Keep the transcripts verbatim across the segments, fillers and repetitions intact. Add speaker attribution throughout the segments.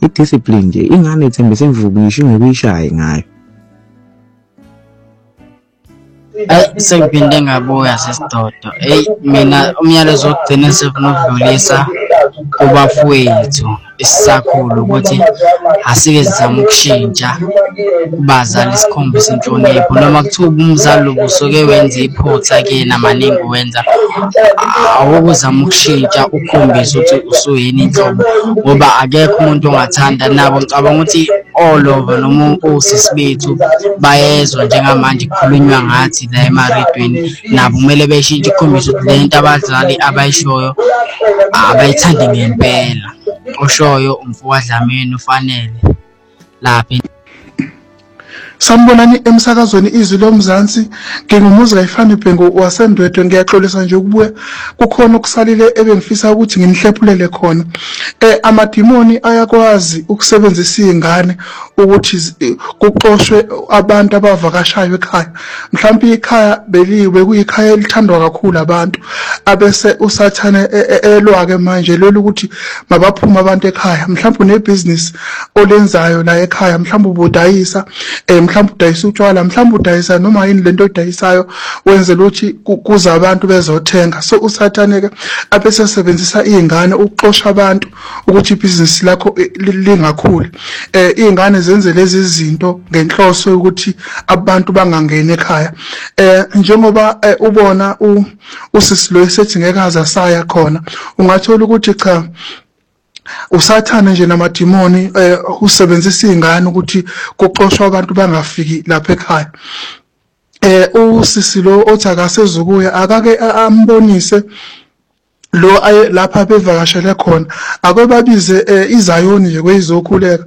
Speaker 1: i-discipline nje. Ingane ithembise imvukisho ingokuyishaya ngayo.
Speaker 2: Ay sengiphinde ngabuya sesidodo. Hey mina umyalezo wokugcina sifuna ukudlulisa kubafowethu isisakhulu ukuthi asike sizama ukushintsha kubazali isikhombisa inhlonipho noma kuthiwa umzali ubusuke wenza iphutha kena maningi wenza awukuzama ukushintsha ukukhombisa ukuthi usuyini inhlobo ngoba akekho umuntu ongathanda nabo. Ngicabanga ukuthi all over noma osisi bethu bayezwa njengamanje kukhulunywa ngathi la emaredweni nabo kumele beshintshe ikhombisa ukuthi lento abazali abayishoyo abayithandi ngempela. Oshoyo umfowabo Dlamini ufanele lapha.
Speaker 3: Sanibonani emsakazweni izwi lomzansi. Ngingumuzi kaYifani Bhengu wasendwedwe. Ngiyaxolisa nje ukubuya kukhona okusalile ebengifisa ukuthi ngimhlephulele khona. Eh amadimoni ayakwazi ukusebenzisa izingane ukuthi kuqoshwe abantu abavakashayo ekhaya. Mhlawumbe ikhaya beliwe kuyikhaya elithandwa kakhulu abantu abese usathane elwa ke manje lolu ukuthi mabaphuma abantu ekhaya. Mhlawumbe unebusiness olenzayo la ekhaya, mhlawumbe ubudayisa eh mhlawumbe udayisa utshwala, mhlawumbe udayisa noma yini lento odayisayo wenzela ukuthi kuza abantu bezothenga. So usathane ke abese sebenzisa izingane ukuxosha abantu ukuthi ibusiness lakho lingakhuli. Eh izingane zenze lezi zinto ngenhloso ukuthi abantu bangangena ekhaya. Eh njengoba ubona usisi lo esethi ngeke azasaya khona, ungathola ukuthi cha usathana nje namadimoni eh usebenzisa izingane ukuthi kuxoshwa abantu bangafiki lapha ekhaya. Eh usisi lo othi akasezukuya akake ambonise lo lapha bevakashele khona akebabize izayoni nje kwezizokhuleka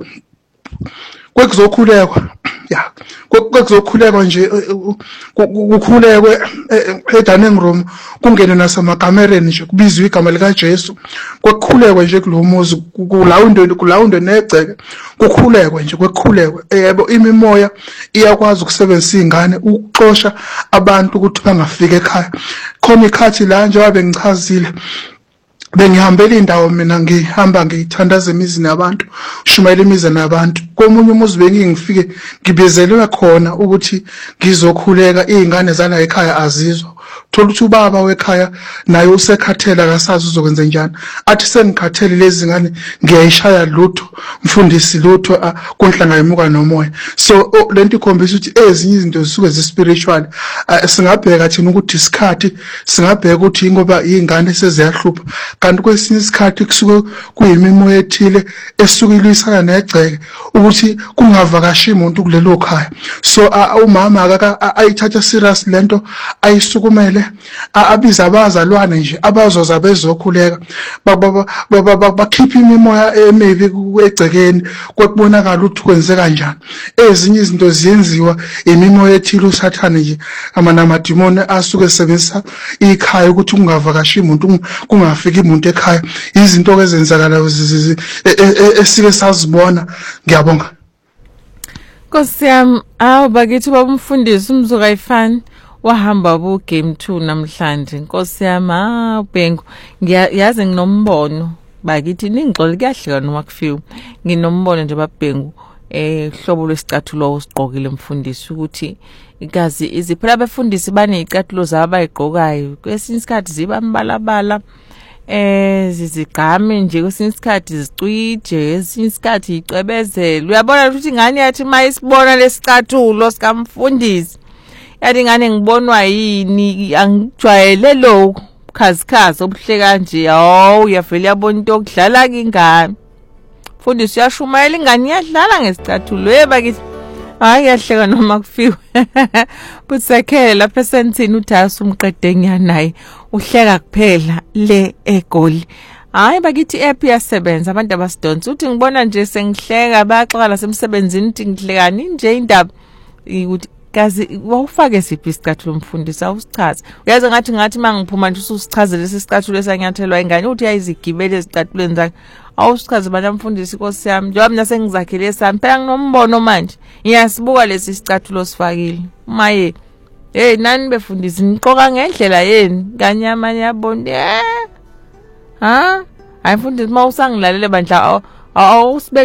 Speaker 3: kwekuzokhulekwa ya kwekuzokhulekwa nje kukhulekwe eDining Room kungene nasemakamereni nje kubizwe igama lika Jesu kwekukhulekwe nje kulomuzi kulawundo kulawundo negceke kukhulekwe nje kwekukhulekwe. Yebo imimoya iyakwazi ukusebenzisa izingane ukuxosha abantu ukuthi bangafika ekhaya. Khona ikhathi la nje wabe ngichazile bengihambela indawo mina ngihamba ngithandaza imizi nabantu shumayela imizi nabantu komunye umuzi bengingifike ngibezelwe khona ukuthi ngizokhuleka izingane zala ekhaya azizwa. Thola ukuthi ubaba wekhaya naye usekhathela akasazi uzokwenza njani. Athi sengikhathele lezi ngane ngiyayishaya lutho mfundisi lutho konhlanga yemuka nomoya. So lento ikhombisa ukuthi ezinye izinto zisuke zispiritual. Singabheka thina ukuthi isikhathi singabheka ukuthi ngoba izingane seziyahlupha kanti kwesinye isikhathi kusuke kuyimimoya ethile esuke ilwisana negceke ukuthi kungavakashi umuntu kulelo khaya. So umama akaka ayithatha serious lento ayisukumele abiza abazalwane nje abazoza bezokhuleka bakhipha imimoya emibi egcekeni kwekubonakala ukuthi kwenze kanjani. Ezinye izinto ziyenziwa imimoya ethile usathane nje amanamadimoni asuke esebenzisa ikhaya ukuthi kungavakashi umuntu kungafiki umuntu ekhaya. Izinto ezenzakala esike sazibona. Ngiyabonga.
Speaker 4: Nkosi yami awu bakithi babumfundisi umzu kaYifani wahamba bu game two namhlanje. Nkosi yami ah Bhengu ngiyazi nginombono bakithi ningixola kuyahleka noma kufiwe. Nginombono nje baBhengu eh hlobo lwesicathulo usiqokile mfundisi ukuthi igazi iziphela abafundisi banezicathulo zabayigqokayo kwesinye isikhathi ziba mbalabala eh zizigqame nje kwesinye isikhathi zicwije kwesinye isikhathi icebezela. Uyabona ukuthi ingane yathi mayisibona lesicathulo sikamfundisi yathi ngane ngibonwa yini angijwayele lo khazikhazi obuhle kanje. Hawu uyavela yabona into okudlala kingane mfundisi uyashumayela ingane iyadlala ngesicathulo. Yebakithi hayi yahleka noma kufiwe busekhele lapha esentini uDasu umqede nyanaye uhleka kuphela le egoli. Hayi bakithi app yasebenza abantu abasidonsa uthi ngibona nje sengihleka baxakala semsebenzini uthi ngihlekani nje indaba ukuthi kazi wawufake siphi isicathulo mfundisi awusichaze. Uyazi ngathi ngathi mangiphuma nje ususichazele lesi sicathulo esanyathelwa ingane uthi uyayizigibele ezicatulweni zakhe awusichaze bana mfundisi Nkosi yami njengoba mina sengizakhele sami phela nginombono manje ngiyasibuka lesi sicathulo sifakile maye hey nani befundisi niqoka ngendlela yeni kanyama yabona eh ha ayifundisi mawusangilalele bandla awusibe